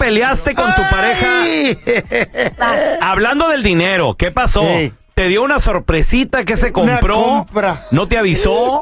peleaste con tu pareja? Hablando del dinero, ¿qué pasó? ¿Te dio una sorpresita que se compró? ¿No te avisó?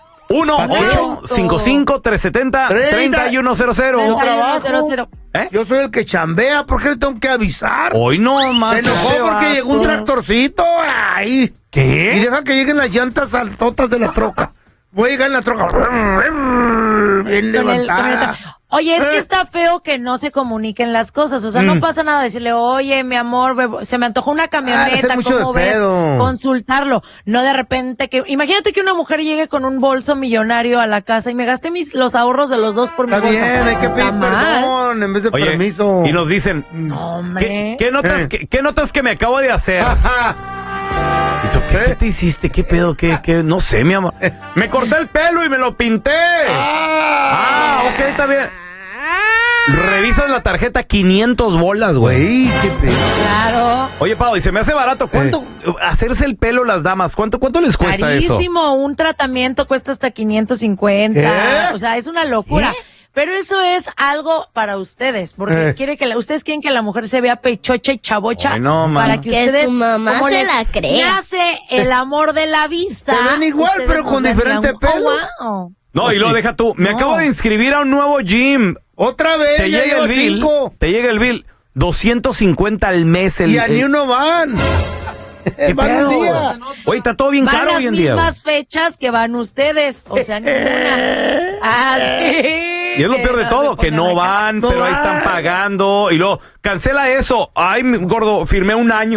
1-855-370-3100. Yo soy el que chambea, ¿por qué le tengo que avisar? Hoy no más. Me enojó porque llegó un tractorcito. Ay. ¿Qué? Y deja que lleguen las llantas altotas de la troca. Voy a llegar en la troca. Bien levantada. Oye, es que está feo que no se comuniquen las cosas. O sea, no pasa nada decirle, oye, mi amor, se me antojó una camioneta, ¿cómo ves? Consultarlo. No de repente que... Imagínate que una mujer llegue con un bolso millonario a la casa y me gaste los ahorros de los dos por mi bolso. Está bien, hay que pedir perdón en vez de permiso. Y nos dicen, ¿qué notas que me acabo de hacer? ¿Y tú, qué te hiciste? ¿Qué pedo? ¿Qué? No sé, mi amor. Me corté el pelo y me lo pinté. Ok, está bien. Revisas la tarjeta, 500 bolas, güey. Qué pedo. Claro. Oye, Pau, y se me hace barato. ¿Cuánto hacerse el pelo las damas? ¿Cuánto les cuesta eso? Carísimo. Un tratamiento cuesta hasta 550. O sea, es una locura. Pero eso es algo para ustedes, porque ustedes quieren que la mujer se vea pechocha y chavocha. Para que ustedes, su mamá se la crea. Nace el amor de la vista. Se ven igual, pero con diferente pelo. Wow. No, y lo deja tú. Me acabo de inscribir a un nuevo gym. Otra vez, te llega el bill. Te llega el bill. 250 al mes. Y a ni uno van. Van un día. Oye, está todo bien caro hoy en día. Van las mismas fechas que van ustedes. O sea, ninguna. Y es lo peor de todo, que no van, pero ahí están pagando. Y luego, cancela eso. Ay, gordo, firmé un año.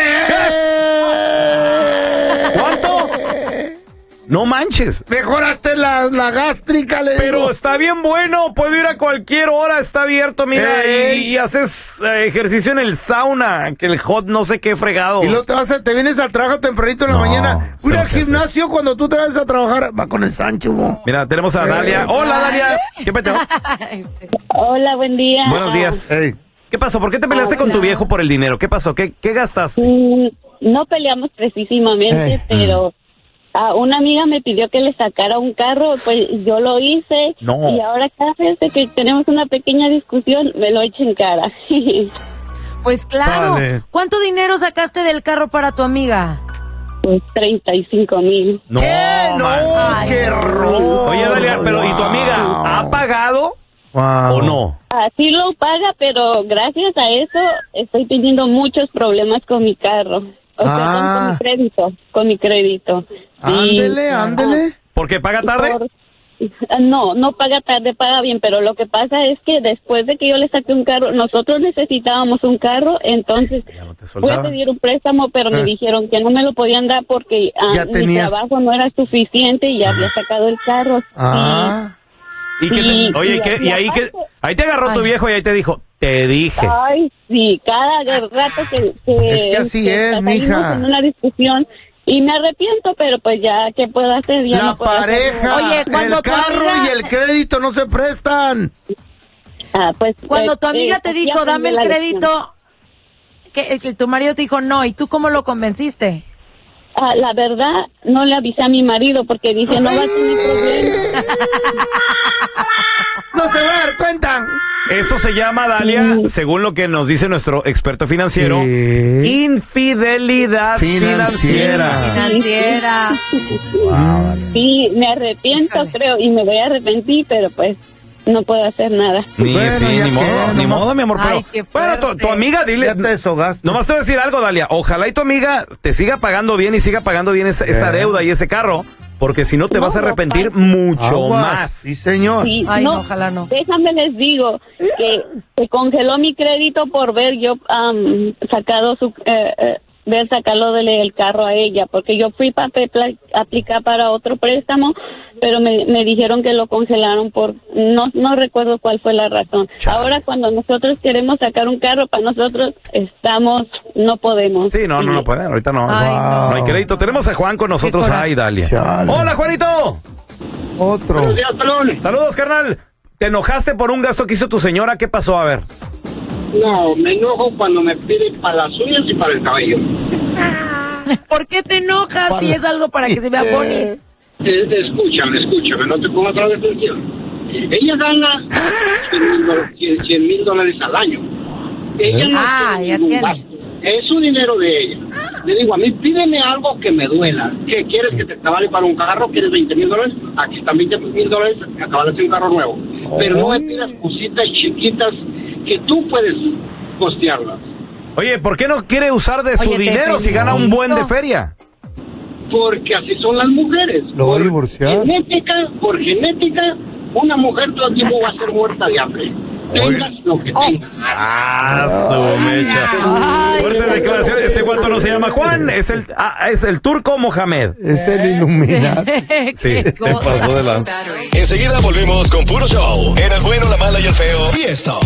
¿Cuánto? No manches. Mejoraste la gástrica, le digo. Pero está bien bueno, puedo ir a cualquier hora, está abierto, mira, y haces ejercicio en el sauna, que el hot no sé qué fregado. Y luego te vienes al trabajo tempranito en la mañana. Ir al gimnasio cuando tú te vas a trabajar, va con el Sancho. Mira, tenemos a Dalia. Hola, Dalia. ¿Qué peteo? Hola, buen día. Buenos días. ¿Qué pasó? ¿Por qué te peleaste con tu viejo por el dinero? ¿Qué pasó? ¿Qué gastaste? No peleamos precisamente, pero... una amiga me pidió que le sacara un carro, pues yo lo hice. Y ahora cada vez que tenemos una pequeña discusión, me lo echo en cara. Pues claro. Vale. ¿Cuánto dinero sacaste del carro para tu amiga? Pues 35,000. No, qué robo. Oye, Dalia, pero ¿y tu amiga ha pagado o no? Sí lo paga, pero gracias a eso estoy teniendo muchos problemas con mi carro. O sea, con mi crédito. Ándele. ¿Por qué paga tarde? No paga tarde, paga bien, pero lo que pasa es que después de que yo le saqué un carro, nosotros necesitábamos un carro, entonces fui a pedir un préstamo, pero me dijeron que no me lo podían dar porque mi trabajo no era suficiente y ya había sacado el carro. Ahí te agarró tu viejo y ahí te dijo, te dije. Ay, sí, cada rato que es que así es, mija. En una discusión y me arrepiento, pero pues ya, ¿qué puedo hacer? Ya la pareja, el carro y el crédito no se prestan. Pues cuando tu amiga te dijo, dame el crédito, que tu marido te dijo no, ¿y tú cómo lo convenciste? La verdad, no le avisé a mi marido porque dije, no va a tener problema. No se va a dar cuenta. Eso se llama, Dalia, según lo que nos dice nuestro experto financiero, infidelidad financiera. Sí, me arrepiento, creo, y me voy a arrepentir, pero pues no puedo hacer nada. Ni modo, mi amor. Pero bueno, tu amiga, dile. Ya te deshogaste. Nomás te voy a decir algo, Dalia. Ojalá y tu amiga te siga pagando bien y siga pagando bien esa deuda y ese carro. Porque si no te vas a arrepentir mucho más. Sí, señor. Sí, ojalá no. Déjame les digo que se congeló mi crédito por ver yo sacado sacarlo del carro a ella, porque yo fui para aplicar para otro préstamo, pero me dijeron que lo congelaron por no recuerdo cuál fue la razón. Ahora cuando nosotros queremos sacar un carro para nosotros no podemos. Sí, no pueden, ahorita no. No hay crédito. Tenemos a Juan con nosotros. Ay, Dalia. Chale. Hola, Juanito. Otro. Buenos días, Pelón. Saludos, carnal. ¿Te enojaste por un gasto que hizo tu señora? ¿Qué pasó? A ver. No, me enojo cuando me pide para las uñas y para el cabello. ¿Por qué te enojas si es algo para que se vea bonis? Escúchame, no te pongas otra vez atención. Ella gana $100,000 al año. Ella no tiene ningún gasto. Es su dinero de ella. Le digo, a mí pídeme algo que me duela. ¿Qué quieres que te vale para un carro? ¿Quieres $20,000? Aquí están $20,000, acabas de hacer un carro nuevo. Pero no me pidas cositas chiquitas que tú puedes costearlas. Oye, ¿por qué no quiere usar de su dinero si gana un buen de feria? Porque así son las mujeres. Lo va a divorciar. Por genética, una mujer todo el tiempo va a ser muerta de hambre. Tengas lo que tengas. Su mecha. Fuerte declaración. Este guato no se llama Juan, es el turco Mohamed. Es el Illuminati. Sí, se pasó de lanza. Enseguida volvemos con Puro Show. En el bueno, la mala y el feo. Y esto.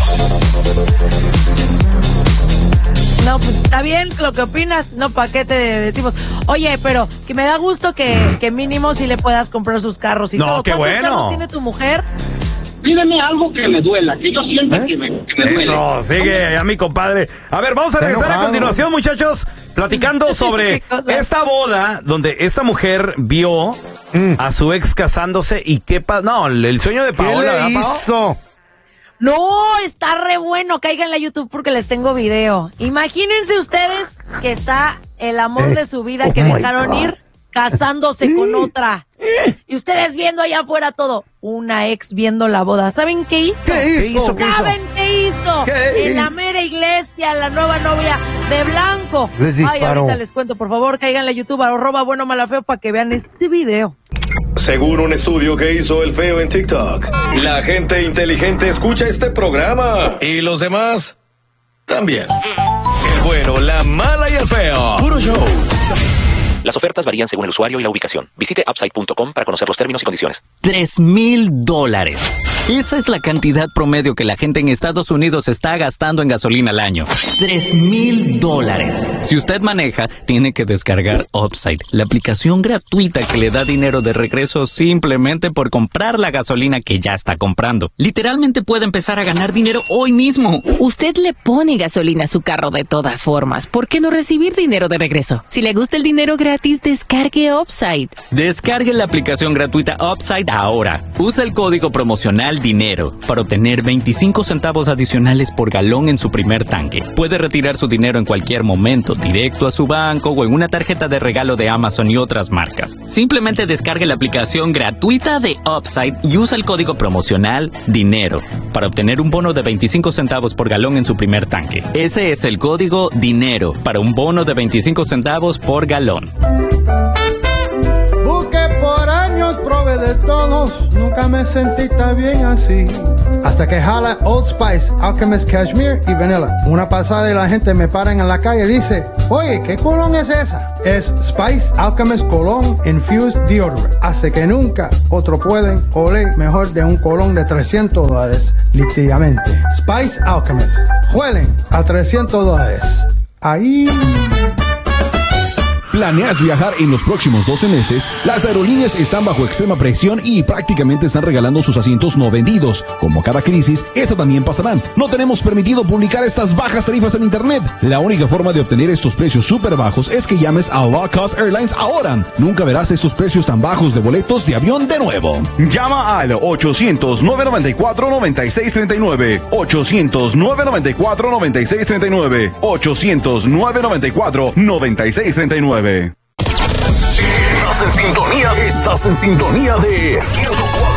No, pues está bien lo que opinas, no, ¿para qué te decimos? Oye, pero que me da gusto que mínimo si le puedas comprar sus carros y todo. Qué ¿Cuántos bueno carros tiene tu mujer? Pídeme algo que me duela, que yo sienta que me duele. Eso, sigue a mi compadre. A ver, vamos a regresar a continuación, muchachos, platicando sobre esta boda donde esta mujer vio a su ex casándose y qué pasó. No, el sueño de Paola. ¿Qué le hizo? No, está re bueno, cáiganle a YouTube porque les tengo video. Imagínense ustedes que está el amor de su vida que dejaron ir casándose con otra. Y ustedes viendo allá afuera todo. Una ex viendo la boda. ¿Saben qué hizo? ¿Qué hizo? ¿Saben qué hizo? En la mera iglesia, la nueva novia de blanco. Ay, ahorita les cuento, por favor, cáiganle a YouTube, @buenomalafeo para que vean este video. Según un estudio que hizo el feo en TikTok, la gente inteligente escucha este programa. Y los demás también. El bueno, la mala y el feo. Puro Show. Las ofertas varían según el usuario y la ubicación. Visite upside.com para conocer los términos y condiciones. $3,000. Esa es la cantidad promedio que la gente en Estados Unidos está gastando en gasolina al año. $3,000. Si usted maneja, tiene que descargar Upside, la aplicación gratuita que le da dinero de regreso simplemente por comprar la gasolina que ya está comprando. Literalmente puede empezar a ganar dinero hoy mismo. Usted le pone gasolina a su carro de todas formas. ¿Por qué no recibir dinero de regreso? Si le gusta el dinero gratis, descargue Upside. Descargue la aplicación gratuita Upside ahora. Usa el código promocional DINERO para obtener 25 centavos adicionales por galón en su primer tanque. Puede retirar su dinero en cualquier momento, directo a su banco o en una tarjeta de regalo de Amazon y otras marcas. Simplemente descargue la aplicación gratuita de Upside y usa el código promocional DINERO para obtener un bono de 25 centavos por galón en su primer tanque. Ese es el código DINERO para un bono de 25 centavos por galón. Busqué por años, probé de todos, nunca me sentí tan bien así. Hasta que jala Old Spice, Alchemist Cashmere y Vanilla. Una pasada y la gente me paran en la calle y dice, oye, ¿qué cologne es esa? Es Spice Alchemist Cologne Infused Deodorant. Hace que nunca otro pueden oler mejor de un cologne de $300, literalmente. Spice Alchemist. Huelen a $300. Ahí... ¿Planeas viajar en los próximos 12 meses? Las aerolíneas están bajo extrema presión y prácticamente están regalando sus asientos no vendidos. Como cada crisis, esa también pasará. No tenemos permitido publicar estas bajas tarifas en internet. La única forma de obtener estos precios súper bajos es que llames a Low Cost Airlines ahora. Nunca verás estos precios tan bajos de boletos de avión de nuevo. Llama al 800-994-9639. 800-994-9639. 800-994-9639. Estás en sintonía de 104.9.